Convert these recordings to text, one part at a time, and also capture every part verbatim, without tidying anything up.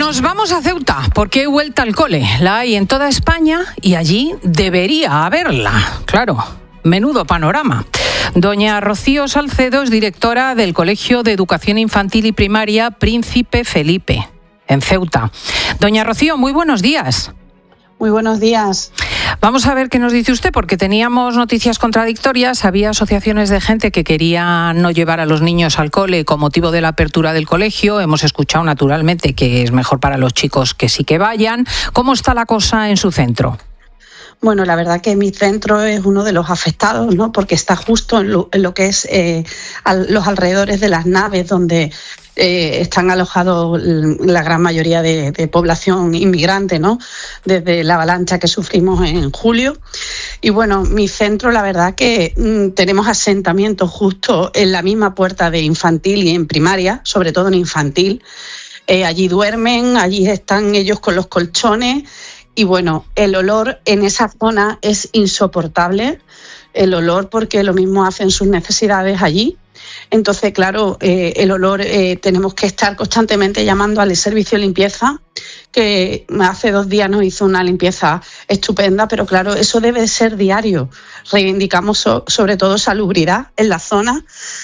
Nos vamos a Ceuta porque hay vuelta al cole. La hay en toda España y allí debería haberla. Claro, menudo panorama. Doña Rocío Salcedo es directora del Colegio de Educación Infantil y Primaria Príncipe Felipe, en Ceuta. Doña Rocío, muy buenos días. Muy buenos días. Vamos a ver qué nos dice usted, porque teníamos noticias contradictorias. Había asociaciones de gente que querían no llevar a los niños al cole con motivo de la apertura del colegio. Hemos escuchado, naturalmente, que es mejor para los chicos que sí que vayan. ¿Cómo está la cosa en su centro? Bueno, la verdad que mi centro es uno de los afectados, ¿no? Porque está justo en lo, en lo que es eh, al, los alrededores de las naves donde eh, están alojados la gran mayoría de, de población inmigrante, ¿no? Desde la avalancha que sufrimos en julio. Y bueno, mi centro, la verdad que mmm, tenemos asentamientos justo en la misma puerta de infantil y en primaria, sobre todo en infantil. Eh, allí duermen, allí están ellos con los colchones. Y bueno, el olor en esa zona es insoportable, el olor porque lo mismo hacen sus necesidades allí. Entonces, claro, eh, el olor, eh, tenemos que estar constantemente llamando al servicio de limpieza, que hace dos días nos hizo una limpieza estupenda, pero claro, eso debe ser diario. Reivindicamos so, sobre todo salubridad en la zona.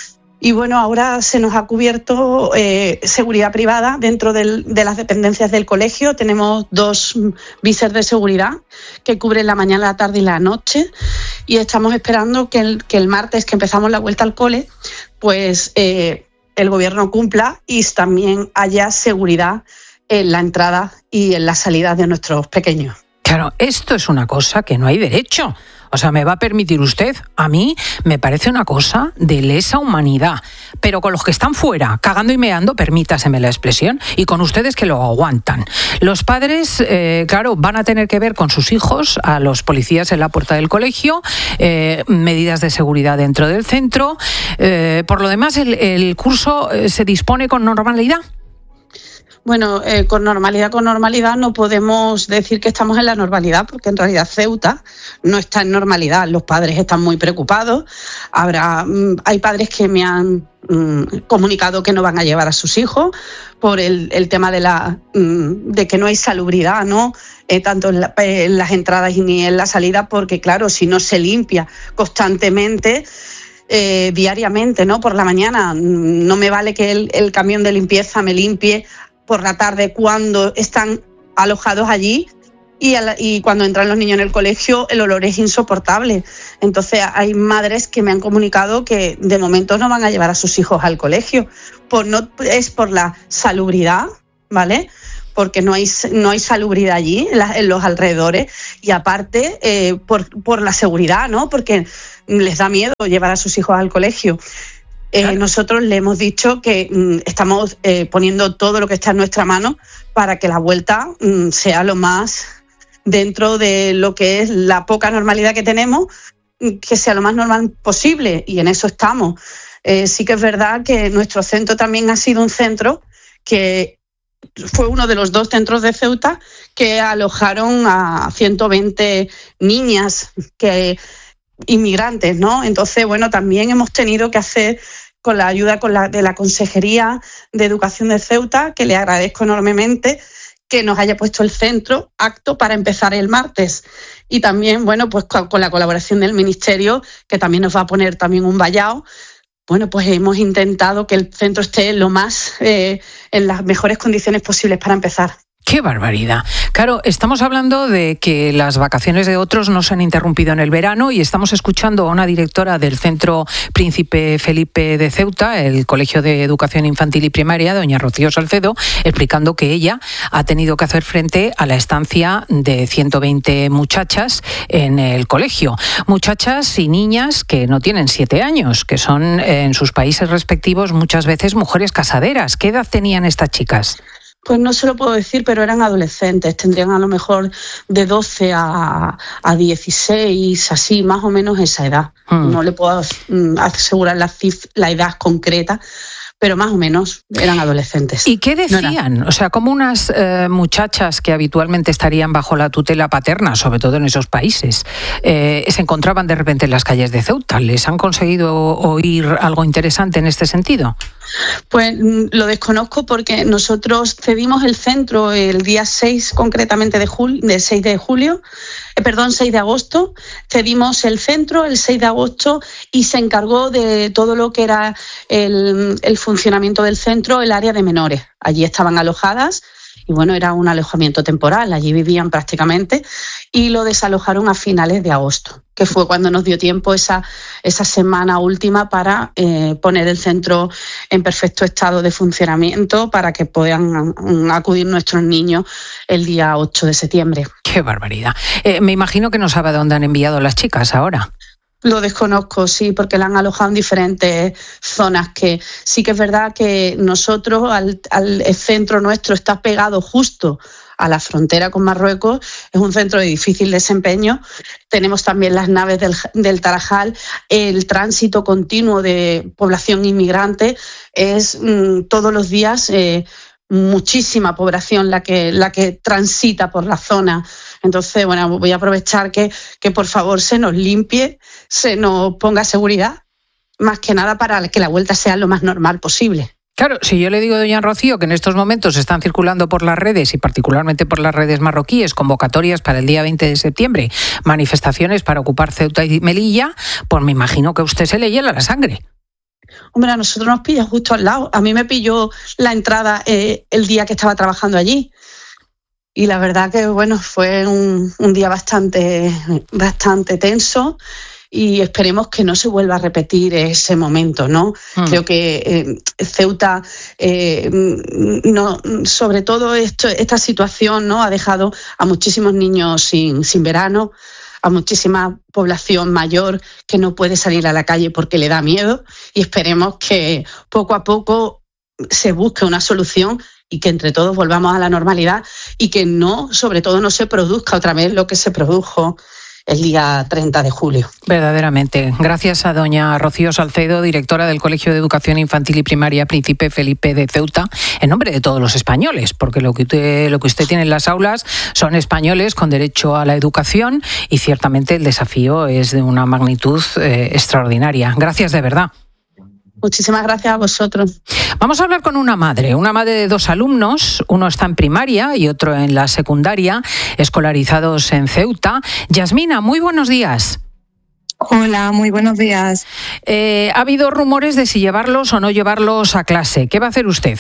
Y bueno, ahora se nos ha cubierto eh, seguridad privada dentro del, de las dependencias del colegio. Tenemos dos visers de seguridad que cubren la mañana, la tarde y la noche. Y estamos esperando que el, que el martes, que empezamos la vuelta al cole, pues eh, el gobierno cumpla y también haya seguridad en la entrada y en la salida de nuestros pequeños. Claro, esto es una cosa que no hay derecho. O sea, ¿me va a permitir usted? A mí me parece una cosa de lesa humanidad. Pero con los que están fuera, cagando y meando, permítaseme la expresión, y con ustedes que lo aguantan. Los padres, eh, claro, van a tener que ver con sus hijos, a los policías en la puerta del colegio, eh, medidas de seguridad dentro del centro. Eh, por lo demás, el, el curso se dispone con normalidad. Bueno, eh, con normalidad, con normalidad no podemos decir que estamos en la normalidad, porque en realidad Ceuta no está en normalidad. Los padres están muy preocupados. Habrá, hay padres que me han mm, comunicado que no van a llevar a sus hijos por el, el tema de la mm, de que no hay salubridad, ¿no? Eh, tanto en, la, en las entradas ni en la salida, porque claro, si no se limpia constantemente. Eh, diariamente, ¿no? Por la mañana no me vale que el, el camión de limpieza me limpie por la tarde cuando están alojados allí y, la, y cuando entran los niños en el colegio el olor es insoportable. Entonces hay madres que me han comunicado que de momento no van a llevar a sus hijos al colegio. Por no, es por la salubridad, ¿vale? Porque no hay, no hay salubridad allí, en, la, en los alrededores, y aparte eh, por, por la seguridad, ¿no? Porque les da miedo llevar a sus hijos al colegio. Eh, claro. Nosotros le hemos dicho que mm, estamos eh, poniendo todo lo que está en nuestra mano para que la vuelta mm, sea lo más dentro de lo que es la poca normalidad que tenemos, que sea lo más normal posible, y en eso estamos. Eh, sí que es verdad que nuestro centro también ha sido un centro que fue uno de los dos centros de Ceuta que alojaron a ciento veinte niñas que, inmigrantes, ¿no? Entonces, bueno, también hemos tenido que hacer, con la ayuda con la, de la Consejería de Educación de Ceuta, que le agradezco enormemente, que nos haya puesto el centro apto para empezar el martes. Y también, bueno, pues con, con la colaboración del Ministerio, que también nos va a poner también un vallado. Bueno, pues hemos intentado que el centro esté lo más eh, en las mejores condiciones posibles para empezar. ¡Qué barbaridad! Claro, estamos hablando de que las vacaciones de otros no se han interrumpido en el verano y estamos escuchando a una directora del Centro Príncipe Felipe de Ceuta, el Colegio de Educación Infantil y Primaria, doña Rocío Salcedo, explicando que ella ha tenido que hacer frente a la estancia de ciento veinte muchachas en el colegio. Muchachas y niñas que no tienen siete años, que son en sus países respectivos muchas veces mujeres casaderas. ¿Qué edad tenían estas chicas? Pues no se lo puedo decir, pero eran adolescentes, tendrían a lo mejor de doce a, a dieciséis, así, más o menos esa edad. Mm. No le puedo asegurar la, cif- la edad concreta, pero más o menos eran adolescentes. ¿Y qué decían? No o sea, como unas eh, muchachas que habitualmente estarían bajo la tutela paterna, sobre todo en esos países, eh, se encontraban de repente en las calles de Ceuta. ¿Les han conseguido oír algo interesante en este sentido? Pues lo desconozco porque nosotros cedimos el centro el día seis, concretamente de julio, del seis de julio, eh, perdón, seis de agosto. Cedimos el centro el seis de agosto y se encargó de todo lo que era el, el funcionamiento del centro, el área de menores. Allí estaban alojadas. Y bueno, era un alojamiento temporal, allí vivían prácticamente, y lo desalojaron a finales de agosto, que fue cuando nos dio tiempo esa, esa semana última para eh, poner el centro en perfecto estado de funcionamiento para que puedan acudir nuestros niños el día ocho de septiembre. ¡Qué barbaridad! Eh, me imagino que no sabe a dónde han enviado las chicas ahora. Lo desconozco, sí, porque la han alojado en diferentes zonas, que sí que es verdad que nosotros, al, al el centro nuestro está pegado justo a la frontera con Marruecos, es un centro de difícil desempeño. Tenemos también las naves del, del Tarajal, el tránsito continuo de población inmigrante, es mmm, todos los días eh, muchísima población la que, la que transita por la zona. Entonces, bueno, voy a aprovechar que, que por favor se nos limpie, se nos ponga seguridad, más que nada para que la vuelta sea lo más normal posible. Claro, si yo le digo, doña Rocío, que en estos momentos están circulando por las redes y particularmente por las redes marroquíes convocatorias para el día veinte de septiembre, manifestaciones para ocupar Ceuta y Melilla, pues me imagino que a usted se le hiela la sangre. Hombre, a nosotros nos pilla justo al lado. A mí me pilló la entrada eh, el día que estaba trabajando allí. Y la verdad que, bueno, fue un, un día bastante, bastante tenso y esperemos que no se vuelva a repetir ese momento, ¿no? Mm. Creo que eh, Ceuta, eh, no, sobre todo esto, esta situación, ¿no?, ha dejado a muchísimos niños sin, sin verano, a muchísima población mayor que no puede salir a la calle porque le da miedo, y esperemos que poco a poco se busque una solución y que entre todos volvamos a la normalidad y que no, sobre todo, no se produzca otra vez lo que se produjo el día treinta de julio. Verdaderamente. Gracias a doña Rocío Salcedo, directora del Colegio de Educación Infantil y Primaria Príncipe Felipe de Ceuta, en nombre de todos los españoles, porque lo que usted, lo que usted tiene en las aulas son españoles con derecho a la educación y ciertamente el desafío es de una magnitud eh, extraordinaria. Gracias de verdad. Muchísimas gracias a vosotros. Vamos a hablar con una madre, una madre de dos alumnos, uno está en primaria y otro en la secundaria, escolarizados en Ceuta. Yasmina, muy buenos días. Hola, muy buenos días. Eh, ha habido rumores de si llevarlos o no llevarlos a clase. ¿Qué va a hacer usted?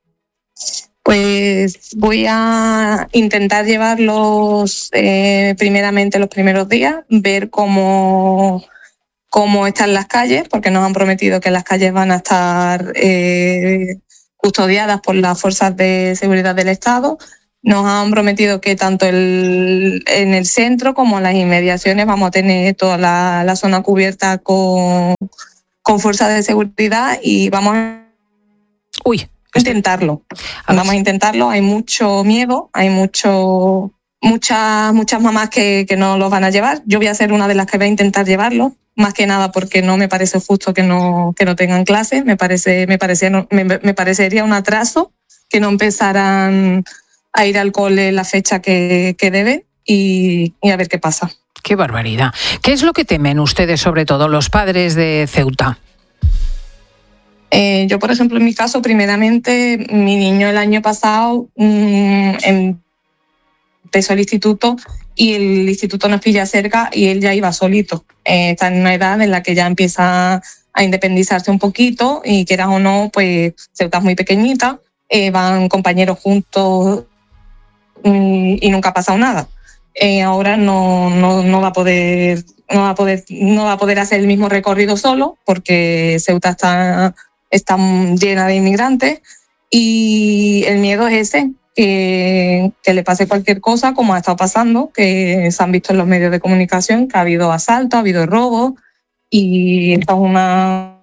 Pues voy a intentar llevarlos eh, primeramente los primeros días, ver cómo... cómo están las calles, porque nos han prometido que las calles van a estar eh, custodiadas por las fuerzas de seguridad del Estado. Nos han prometido que tanto el, en el centro como en las inmediaciones vamos a tener toda la, la zona cubierta con, con fuerzas de seguridad y vamos a Uy, intentarlo. A vamos a intentarlo. Hay mucho miedo, hay mucho muchas muchas mamás que, que no los van a llevar. Yo voy a ser una de las que va a intentar llevarlo. Más que nada porque no me parece justo que no que no tengan clases, me parece me parecía me, me parecería un atraso que no empezaran a ir al cole en la fecha que, que deben y, y a ver qué pasa. Qué barbaridad. ¿Qué es lo que temen ustedes, sobre todo los padres de Ceuta? Eh, yo, por ejemplo, en mi caso, primeramente, mi niño el año pasado mmm, empezó el instituto y el instituto nos pilla cerca y él ya iba solito. Eh, está en una edad en la que ya empieza a independizarse un poquito y quieras o no, pues Ceuta es muy pequeñita, eh, van compañeros juntos y, y nunca ha pasado nada. Eh, ahora no, no, no va a poder, no va a poder, no va a poder hacer el mismo recorrido solo porque Ceuta está, está llena de inmigrantes y el miedo es ese. Que, que le pase cualquier cosa, como ha estado pasando, que se han visto en los medios de comunicación, que ha habido asaltos, ha habido robos, y esto es una,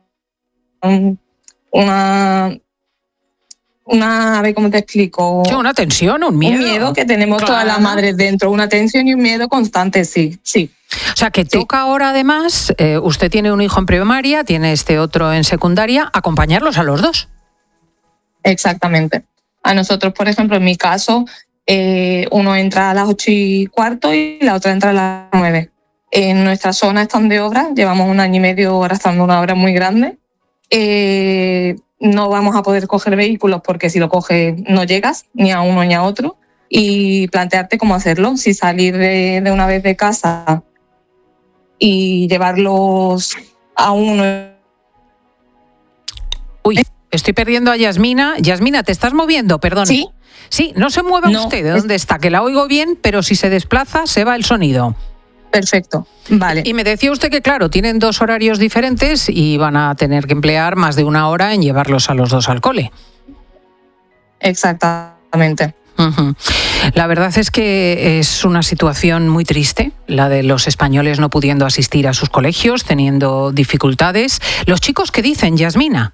una, una, a ver cómo te explico. Sí, una tensión, un miedo. Un miedo que tenemos claro. Todas las madres dentro, una tensión y un miedo constante, sí, sí. O sea, que toca sí. Ahora además, eh, usted tiene un hijo en primaria, tiene este otro en secundaria, acompañarlos a los dos. Exactamente. A nosotros, por ejemplo, en mi caso, eh, uno entra a las ocho y cuarto y la otra entra a las nueve. En nuestra zona están de obra, llevamos un año y medio arrastrando una obra muy grande. Eh, no vamos a poder coger vehículos porque si lo coges no llegas ni a uno ni a otro. Y plantearte cómo hacerlo, si salir de, de una vez de casa y llevarlos a uno. Uy, estoy perdiendo a Yasmina. Yasmina, ¿te estás moviendo? Perdón. Sí. Sí, no se mueva no, usted de dónde es... está, que la oigo bien, pero si se desplaza se va el sonido. Perfecto, vale. Y me decía usted que, claro, tienen dos horarios diferentes y van a tener que emplear más de una hora en llevarlos a los dos al cole. Exactamente. Uh-huh. La verdad es que es una situación muy triste, la de los españoles no pudiendo asistir a sus colegios, teniendo dificultades. ¿Los chicos qué dicen, Yasmina?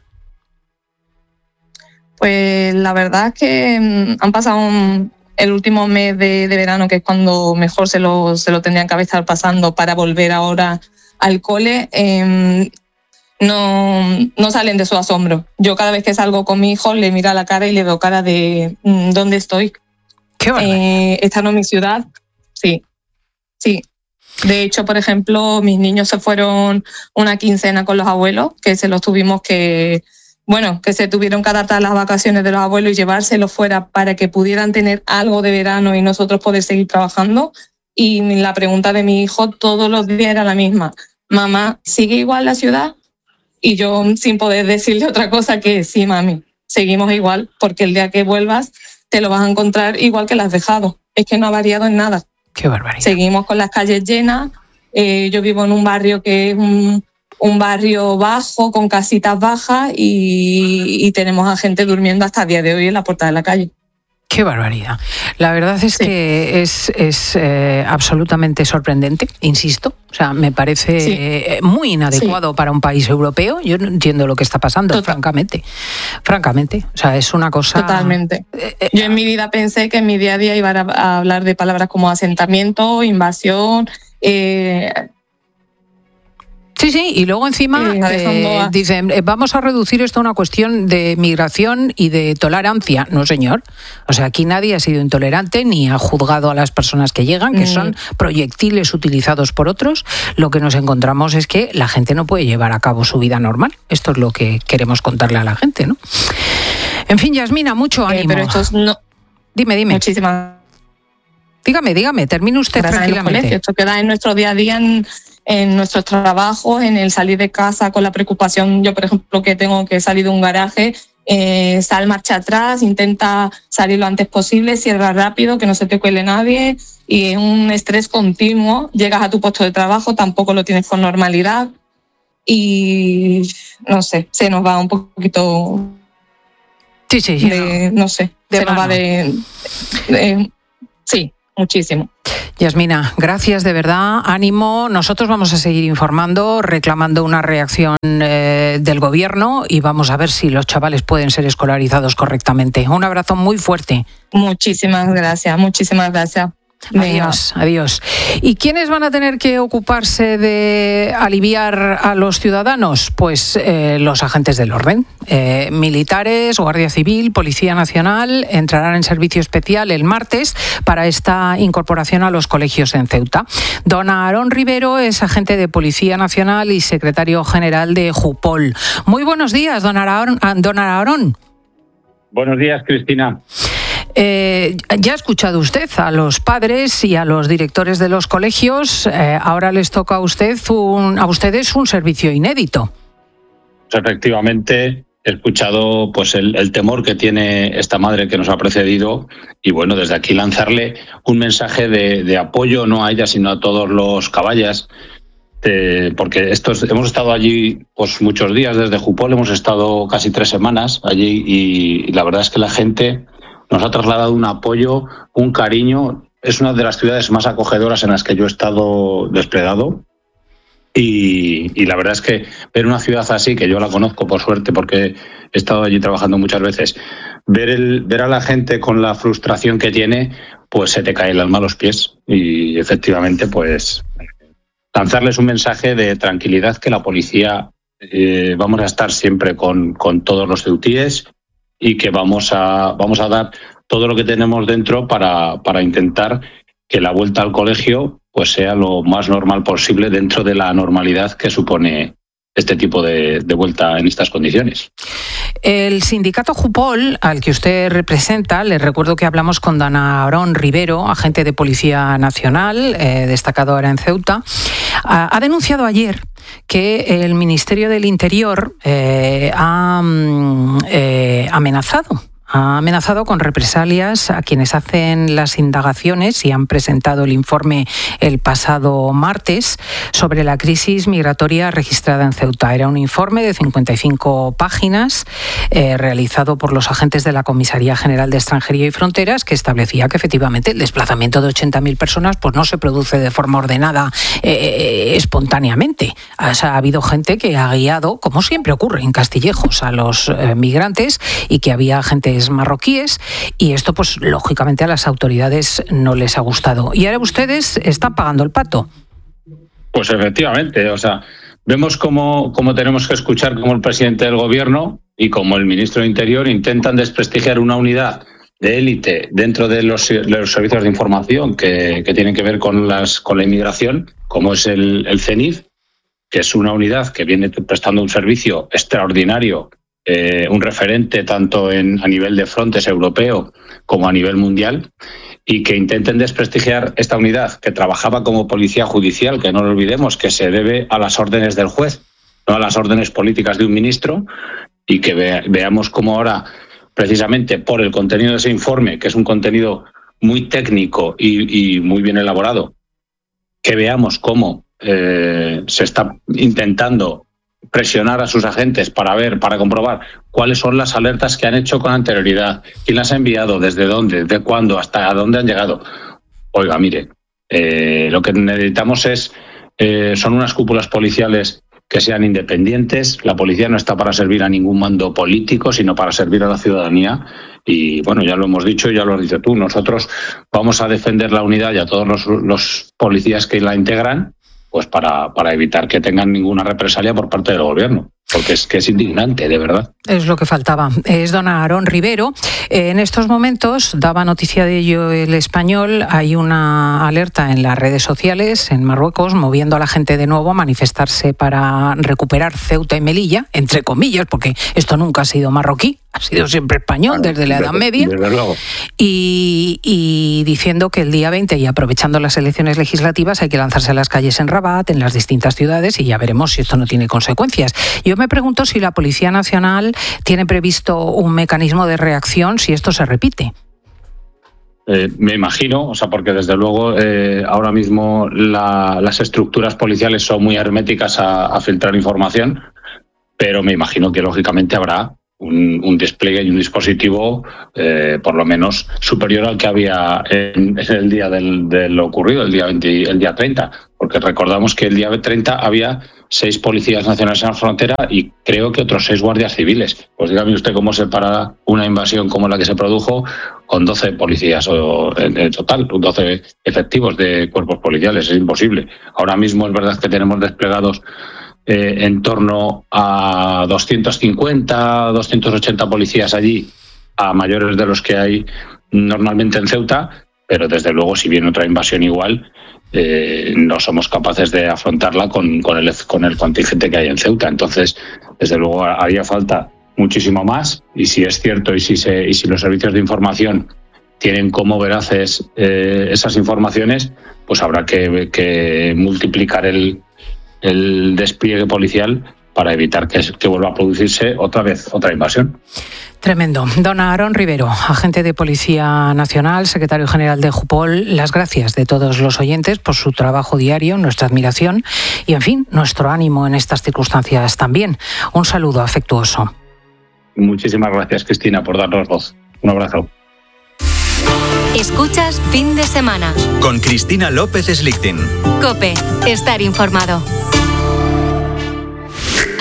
Pues la verdad es que han pasado un, el último mes de, de verano, que es cuando mejor se lo, se lo tendrían que estar pasando para volver ahora al cole. Eh, no, no salen de su asombro. Yo cada vez que salgo con mi hijo le miro a la cara y le veo cara de ¿dónde estoy? Qué eh, esta no es mi ciudad. Sí, sí. De hecho, por ejemplo, mis niños se fueron una quincena con los abuelos, que se los tuvimos que... Bueno, que se tuvieron que adaptar a las vacaciones de los abuelos y llevárselos fuera para que pudieran tener algo de verano y nosotros poder seguir trabajando. Y la pregunta de mi hijo todos los días era la misma. Mamá, ¿sigue igual la ciudad? Y yo, sin poder decirle otra cosa que sí, mami, seguimos igual, porque el día que vuelvas te lo vas a encontrar igual que lo has dejado. Es que no ha variado en nada. Qué barbaridad. Seguimos con las calles llenas. Eh, yo vivo en un barrio que es un... un barrio bajo, con casitas bajas y, y tenemos a gente durmiendo hasta el día de hoy en la puerta de la calle. Qué barbaridad. La verdad es sí. que es, es eh, absolutamente sorprendente, insisto. O sea, me parece sí. eh, muy inadecuado sí. para un país europeo. Yo no entiendo lo que está pasando, Total. francamente. Francamente. O sea, es una cosa... Totalmente. Eh, eh, Yo en mi vida pensé que en mi día a día iba a hablar de palabras como asentamiento, invasión... Eh, Sí, sí, y luego encima sí, eh, dicen, vamos a reducir esto a una cuestión de migración y de tolerancia. No, señor. O sea, aquí nadie ha sido intolerante ni ha juzgado a las personas que llegan, que mm. son proyectiles utilizados por otros. Lo que nos encontramos es que la gente no puede llevar a cabo su vida normal. Esto es lo que queremos contarle a la gente, ¿no? En fin, Yasmina, mucho ánimo. Eh, pero esto es no... Dime, dime. Muchísimas. Dígame, dígame, termine usted Gracias tranquilamente. Esto queda en nuestro día a día, en, en nuestros trabajos, en el salir de casa con la preocupación. Yo, por ejemplo, que tengo que salir de un garaje, eh, sal marcha atrás, intenta salir lo antes posible, cierra rápido, que no se te cuele nadie, y es un estrés continuo. Llegas a tu puesto de trabajo, tampoco lo tienes con normalidad y, no sé, se nos va un poquito... Sí, sí, sí. De, no sé, de se nos va de, de... Sí. Muchísimo. Yasmina, gracias de verdad, ánimo. Nosotros vamos a seguir informando, reclamando una reacción eh, del gobierno y vamos a ver si los chavales pueden ser escolarizados correctamente. Un abrazo muy fuerte. Muchísimas gracias, muchísimas gracias. Adiós, adiós. ¿Y quiénes van a tener que ocuparse de aliviar a los ciudadanos? Pues eh, los agentes del orden. Eh, militares, Guardia Civil, Policía Nacional entrarán en servicio especial el martes para esta incorporación a los colegios en Ceuta. Don Aarón Rivero es agente de Policía Nacional y secretario general de Jupol. Muy buenos días, don Aarón. Don Aarón. Buenos días, Cristina. Eh, ya ha escuchado usted a los padres y a los directores de los colegios. Eh, ahora les toca a usted un, a ustedes un servicio inédito. Efectivamente, he escuchado pues el, el temor que tiene esta madre que nos ha precedido y bueno, desde aquí lanzarle un mensaje de, de apoyo no a ella sino a todos los caballas. Eh, porque estos, hemos estado allí pues muchos días desde Jupol, hemos estado casi tres semanas allí y, y la verdad es que la gente nos ha trasladado un apoyo, un cariño. Es una de las ciudades más acogedoras en las que yo he estado desplegado. Y, y la verdad es que ver una ciudad así, que yo la conozco por suerte porque he estado allí trabajando muchas veces, ver, el, ver a la gente con la frustración que tiene, pues se te cae el alma a los pies. Y efectivamente, pues lanzarles un mensaje de tranquilidad, que la policía eh, vamos a estar siempre con, con todos los ceutíes. y que vamos a, vamos a dar todo lo que tenemos dentro para, para intentar que la vuelta al colegio pues sea lo más normal posible dentro de la normalidad que supone este tipo de, de vuelta en estas condiciones. El sindicato Jupol, al que usted representa, les recuerdo que hablamos con don Aarón Rivero, agente de Policía Nacional, eh, destacado ahora en Ceuta, ha, ha denunciado ayer que el Ministerio del Interior eh, ha eh, amenazado Ha amenazado con represalias a quienes hacen las indagaciones y han presentado el informe el pasado martes sobre la crisis migratoria registrada en Ceuta. Era un informe de cincuenta y cinco páginas eh, realizado por los agentes de la Comisaría General de Extranjería y Fronteras, que establecía que efectivamente el desplazamiento de ochenta mil personas pues no se produce de forma ordenada eh, espontáneamente. O sea, ha habido gente que ha guiado, como siempre ocurre en Castillejos, a los eh, migrantes, y que había agentes marroquíes, y esto pues lógicamente a las autoridades no les ha gustado. Y ahora ustedes están pagando el pato. Pues efectivamente, o sea, vemos cómo, cómo tenemos que escuchar cómo el presidente del gobierno y como el ministro de Interior intentan desprestigiar una unidad de élite dentro de los, de los servicios de información que, que tienen que ver con, las, con la inmigración, como es el, el CENIF, que es una unidad que viene prestando un servicio extraordinario, Eh, un referente tanto en, a nivel de frontes europeo como a nivel mundial, y que intenten desprestigiar esta unidad que trabajaba como policía judicial, que no lo olvidemos, que se debe a las órdenes del juez, no a las órdenes políticas de un ministro, y que ve, veamos cómo ahora, precisamente por el contenido de ese informe, que es un contenido muy técnico y, y muy bien elaborado, que veamos cómo eh, se está intentando presionar a sus agentes para ver, para comprobar cuáles son las alertas que han hecho con anterioridad, quién las ha enviado, desde dónde, de cuándo, hasta dónde han llegado. Oiga, mire, eh, lo que necesitamos es eh, son unas cúpulas policiales que sean independientes. La policía no está para servir a ningún mando político, sino para servir a la ciudadanía. Y bueno, ya lo hemos dicho, ya lo has dicho tú, nosotros vamos a defender la unidad y a todos los, los policías que la integran, pues para, para evitar que tengan ninguna represalia por parte del gobierno, porque es que es indignante, de verdad. Es lo que faltaba. Es don Aarón Rivero. Eh, en estos momentos, daba noticia de ello El Español, hay una alerta en las redes sociales en Marruecos moviendo a la gente de nuevo a manifestarse para recuperar Ceuta y Melilla, entre comillas, porque esto nunca ha sido marroquí, ha sido siempre español, bueno, desde la Edad Media. Desde luego. Y, y diciendo que el día veinte, y aprovechando las elecciones legislativas, hay que lanzarse a las calles en Rabat, en las distintas ciudades, y ya veremos si esto no tiene consecuencias. Yo me pregunto si la Policía Nacional tiene previsto un mecanismo de reacción si esto se repite. Eh, me imagino, o sea, porque desde luego eh, ahora mismo la, las estructuras policiales son muy herméticas a, a filtrar información, pero me imagino que lógicamente habrá un, un despliegue y un dispositivo eh, por lo menos superior al que había en, en el día del, de lo ocurrido, el día veinte, el día treinta, porque recordamos que el día treinta había seis policías nacionales en la frontera y creo que otros seis guardias civiles. Pues dígame usted cómo se para una invasión como la que se produjo con doce policías o en, en total, doce efectivos de cuerpos policiales. Es imposible. Ahora mismo es verdad que tenemos desplegados eh, en torno a doscientos cincuenta, doscientos ochenta policías allí, a mayores de los que hay normalmente en Ceuta, pero desde luego si viene otra invasión igual, Eh, no somos capaces de afrontarla con, con, el, con el contingente que hay en Ceuta. Entonces, desde luego, haría falta muchísimo más, y si es cierto y si, se, y si los servicios de información tienen como veraces eh, esas informaciones, pues habrá que, que multiplicar el, el despliegue policial para evitar que, que vuelva a producirse otra vez otra invasión. Tremendo. Don Aarón Rivero, agente de Policía Nacional, secretario general de Jupol, las gracias de todos los oyentes por su trabajo diario, nuestra admiración y, en fin, nuestro ánimo en estas circunstancias también. Un saludo afectuoso. Muchísimas gracias, Cristina, por darnos voz. Un abrazo. Escuchas Fin de Semana con Cristina López Slichting. COPE. Estar informado.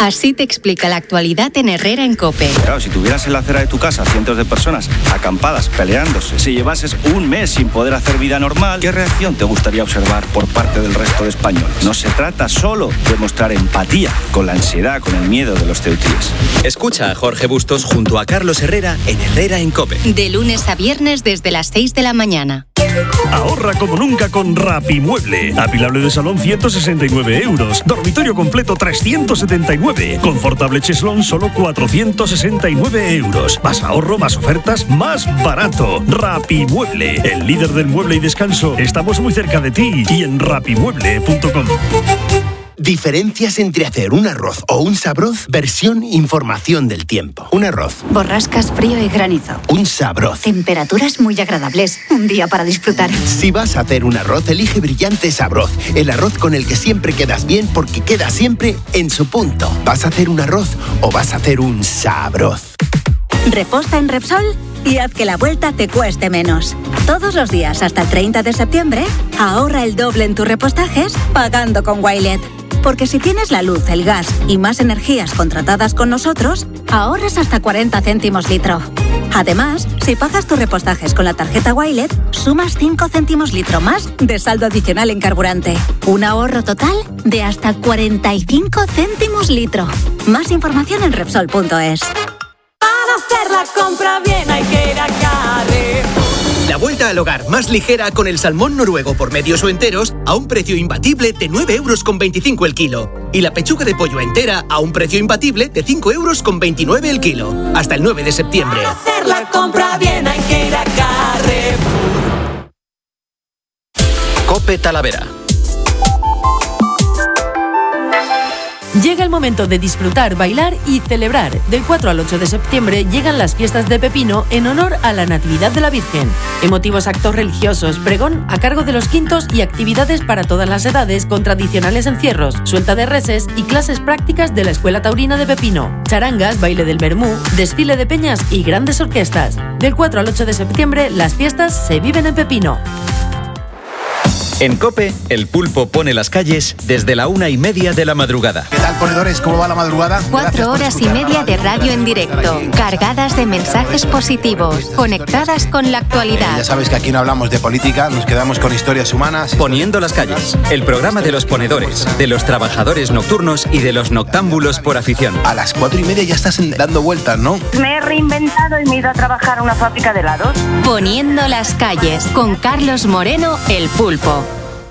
Así te explica la actualidad en Herrera en COPE. Claro, si tuvieras en la acera de tu casa cientos de personas acampadas, peleándose, si llevases un mes sin poder hacer vida normal, ¿qué reacción te gustaría observar por parte del resto de españoles? No se trata solo de mostrar empatía con la ansiedad, con el miedo de los ceutíes. Escucha a Jorge Bustos junto a Carlos Herrera en Herrera en COPE. De lunes a viernes desde las seis de la mañana. Ahorra como nunca con Rapimueble. Apilable de salón ciento sesenta y nueve euros. Dormitorio completo trescientos setenta y nueve. Confortable cheslón solo cuatrocientos sesenta y nueve euros. Más ahorro, más ofertas, más barato. Rapimueble, el líder del mueble y descanso. Estamos muy cerca de ti y en rapimueble punto com. Diferencias entre hacer un arroz o un sabroz. Versión información del tiempo. Un arroz. Borrascas, frío y granizo. Un sabroz. Temperaturas muy agradables. Un día para disfrutar. Si vas a hacer un arroz, elige Brillante Sabroz. El arroz con el que siempre quedas bien porque queda siempre en su punto. ¿Vas a hacer un arroz o vas a hacer un sabroz? Reposta en Repsol y haz que la vuelta te cueste menos. Todos los días hasta el treinta de septiembre, ahorra el doble en tus repostajes pagando con Wilet. Porque si tienes la luz, el gas y más energías contratadas con nosotros, ahorras hasta cuarenta céntimos litro. Además, si pagas tus repostajes con la tarjeta Wilet, sumas cinco céntimos litro más de saldo adicional en carburante. Un ahorro total de hasta cuarenta y cinco céntimos litro. Más información en Repsol punto es. Para hacer la compra bien hay que ir a Carrefour. La vuelta al hogar más ligera con el salmón noruego por medios o enteros a un precio imbatible de nueve euros con veinticinco el kilo. Y la pechuga de pollo entera a un precio imbatible de cinco euros con veintinueve el kilo. Hasta el nueve de septiembre. Para hacer la compra bien hay que ir a Carrefour. COPE Talavera. Llega el momento de disfrutar, bailar y celebrar. Del cuatro al ocho de septiembre llegan las fiestas de Pepino en honor a la Natividad de la Virgen. Emotivos actos religiosos, pregón a cargo de los quintos y actividades para todas las edades con tradicionales encierros, suelta de reses y clases prácticas de la Escuela Taurina de Pepino. Charangas, baile del Bermú, desfile de peñas y grandes orquestas. Del cuatro al ocho de septiembre las fiestas se viven en Pepino. En COPE, el pulpo pone las calles desde la una y media de la madrugada. ¿Qué tal, ponedores? ¿Cómo va la madrugada? Cuatro horas y media de radio en directo, cargadas de mensajes positivos, conectadas con la actualidad. Eh, ya sabes que aquí no hablamos de política, nos quedamos con historias humanas. Poniendo las calles, el programa de los ponedores, de los trabajadores nocturnos y de los noctámbulos por afición. A las cuatro y media ya estás dando vueltas, ¿no? Me he reinventado y me he ido a trabajar a una fábrica de helados. Poniendo las calles, con Carlos Moreno, el pulpo.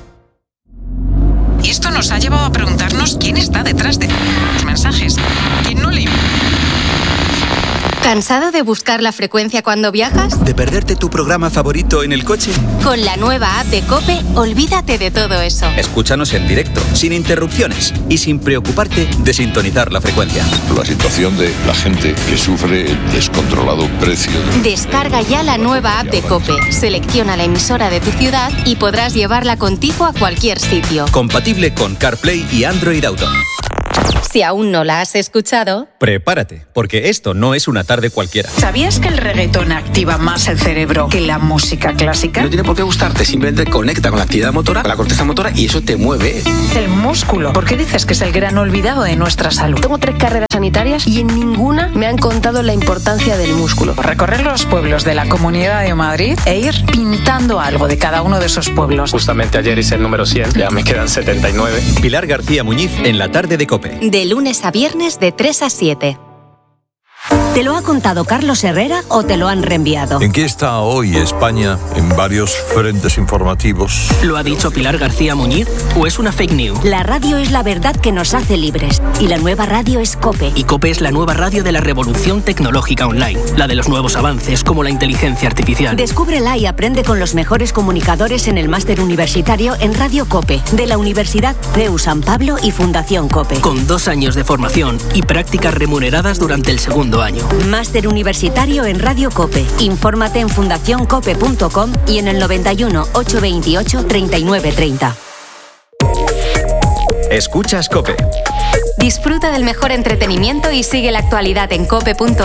Y esto nos ha llevado a preguntarnos quién está detrás de los mensajes. ¿Quién no le... ¿Cansado de buscar la frecuencia cuando viajas? ¿De perderte tu programa favorito en el coche? Con la nueva app de COPE, olvídate de todo eso. Escúchanos en directo, sin interrupciones y sin preocuparte de sintonizar la frecuencia. La situación de la gente que sufre el descontrolado precio. De... Descarga ya la nueva app de COPE, selecciona la emisora de tu ciudad y podrás llevarla contigo a cualquier sitio. Compatible con CarPlay y Android Auto. Si aún no la has escuchado, prepárate, porque esto no es una tarde cualquiera. ¿Sabías que el reggaetón activa más el cerebro que la música clásica? No tiene por qué gustarte, simplemente conecta con la actividad motora, con la corteza motora y eso te mueve. El músculo. ¿Por qué dices que es el gran olvidado de nuestra salud? Tengo tres carreras sanitarias y en ninguna me han contado la importancia del músculo. Recorrer los pueblos de la Comunidad de Madrid e ir pintando algo de cada uno de esos pueblos. Justamente ayer hice el número cien, ya me quedan setenta y nueve. Pilar García Muñiz en la tarde de COPE. De lunes a viernes de tres a siete. ¿Te lo ha contado Carlos Herrera o te lo han reenviado? ¿En qué está hoy España en varios frentes informativos? ¿Lo ha dicho Pilar García Muñiz o es una fake news? La radio es la verdad que nos hace libres y la nueva radio es COPE. Y COPE es la nueva radio de la revolución tecnológica online, la de los nuevos avances como la inteligencia artificial. Descúbrela y aprende con los mejores comunicadores en el máster universitario en Radio COPE de la Universidad C E U San Pablo y Fundación COPE. Con dos años de formación y prácticas remuneradas durante el segundo año. Máster universitario en Radio COPE. Infórmate en fundación cope punto com y en el noventa y uno, ochocientos veintiocho, treinta y nueve treinta. Escuchas COPE. Disfruta del mejor entretenimiento y sigue la actualidad en cope punto